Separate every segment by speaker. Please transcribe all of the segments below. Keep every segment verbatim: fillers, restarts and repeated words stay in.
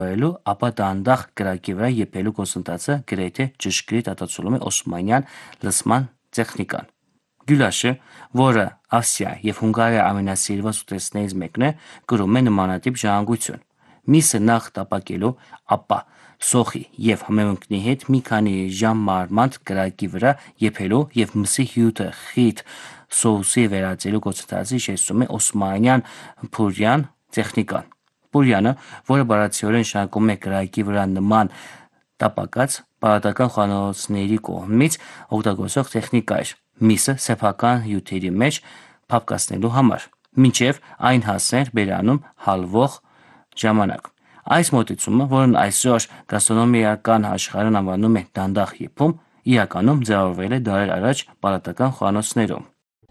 Speaker 1: Վարելու, ապա դանդաղ կրակի վրա եփելու գործընթացը գրեթե ճշգրիտ արտացոլում է օսմանյան լսման տեխնիկան։ Գյուլաշը, որը Ավստրիա եւ Հունգարիա ամենասիրված ուտեստներից մեկն է, կրում է նմանատիպ ժառանգություն։ Միսը նախ տապակելու, ապա սոխի եւ համեմունքնի հետ մի քանի ժամ մարմանդ կրակի վրա եփելու եւ մսի հյութը խիտ սոուսի վերածելու գործընթացը շեշտում է օսմանյան փուրյան տեխնիկան։ Փուրյանը, որը բառացիորեն շարունակում է կրակի վրա նման տապակած, պարատական խոհանոցների կողմից օգտագործող տեխնիկա էր, միսը սեփական հյութերի մեջ փափկացնելու համար, մինչև այն հասներ բերանում հալվող ժամանակ։ Այս մոտեցումը, որն այսօր գաստրոնոմիական աշխարհն անվանում է դանդաղ եփում, իրականում ձևավորվել է դարեր առաջ պալատական խոհանոցներում։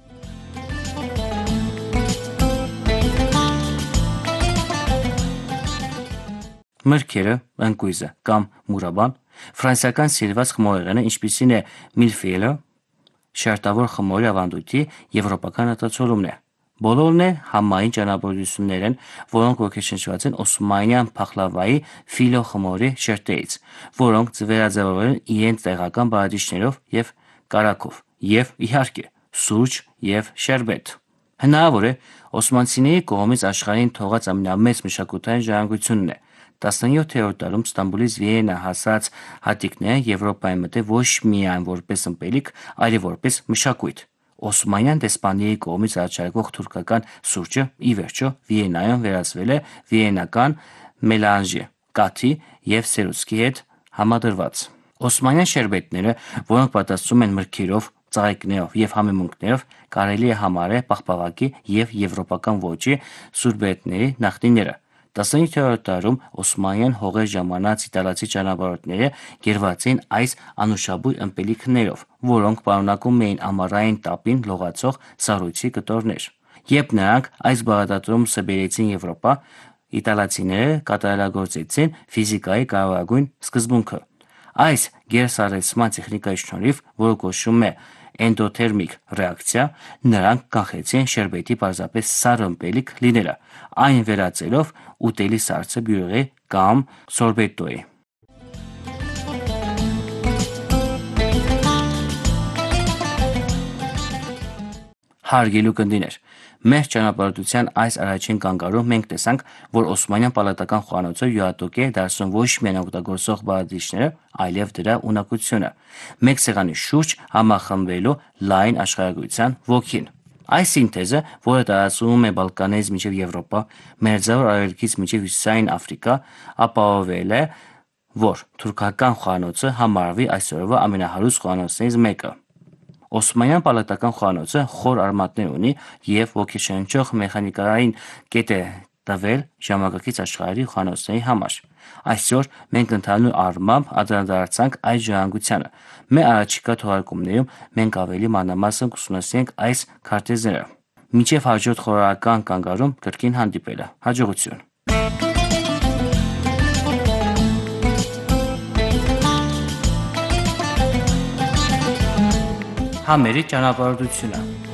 Speaker 1: Մրգերը, ընկույզը կամ մուրաբան ֆրանսիական սիրված խմորեղենը, ինչպիսին է միլֆեյը, շերտավոր խմորի ավանդույթի եվրոպական արտացոլումն է։ Բոլորն էլ համային ճանապարհորդություններ են, որոնք ոգեշնչված են օսմանյան փախլավայի ֆիլո խմորի շերտերից, որոնք վերաձևավորվել են իրենց տեղական բաղադրիչներով եւ կարագով, եւ իհարկե սուրճ եւ շերբետ։ Հնարավոր է օսմանցիների կողմից աշխարհին թողած ամենամեծ մշակութային ժառանգությունն է։ տասնյոթերորդ դարում Ստամբուլից Վիեննա հասած հատիկները Եվրոպայի մտել ոչ միայն որպես ըմպելիք, այլև որպես մշակույթ։ Օսմանյան դեսպանների կողմից առաջարկվող թուրքական սուրճը, ի վերջո, Վիեննայում վերածվել է վիեննական մելանժի, կաթի եւ սերուցքի հետ համադրված։ Օսմանյան շերբետները, որոնք պատրաստվում են մրգերով, ծաղիկներով եւ համեմունքներով, կարելի է համարել պաղպաղակի եւ եվրոպական ոճի սուրբետների նախնիները։ տասնյոթերորդ դարում օսմանյան հողեր ժամանած իտալացի ճանապարհորդները գերված էին այս անուշաբույր ըմպելիքներով, որոնք պարունակում էին ամառային տապին լողացող սառույցի կտորներ։ Երբ նրանք այս բաղադրատոմսը բերեցին Եվրոպա, իտալացիները կատարելագործեցին ֆիզիկայի կարևորագույն սկզբունքը։ Այս գերսառեցման տեխնիկայի շնորհիվ, որը կոչվում է էնդոթերմիկ ռեակցիա, նրանք կանխեցին շերբետի պարզապես սառը ըմպելիք լինելը, այն վերածելով ուտելի սառցը բյուրեղի կամ սորբետոյի։ Հարգելի ունկնդիրներ, մեր ճանապարհորդության այս առաջին կանգառում մենք տեսանք, որ օսմանյան պալատական խոհանոցը յուրահատուկ է դարձնում ոչ միայն օգտագործող բաղադրիչները, այլև դրա ունակությունը, մեկ սեղանի շուրջ համախմբվելու լայն աշխարհագրության ոգին։ Այս սինթեզը, որը տարածվում է Բալկաններից մինչև Եվրոպա, Մերձավոր Արևելքից մինչև Հյուսիսային Աֆրիկա, ապահովել է, որ թուրքական խոհանոցը համարվի այսօրվա ամենահարուստ խոհանոցներից մեկը։ Օսմանյան պալատական խոհանոցը խոր արմատներ ունի եւ ոգեշնչող մեխանիկային կետ է տվել ժամանակակից աշխարհի խոհանոցների համար։ Այսօր մենք ընդհանուր առմամբ անդրադարձանք այս ժառանգությանը։ Մեր առաջիկա թողարկումներում մենք ավելի մանրամասն կուսումնասիրենք այս քարտեզները։ Մինչև հաջորդ խորհրդական կանգառում կրկին հանդիպելը։ Հաջողություն։ Համերի ճանապարհորդությունը։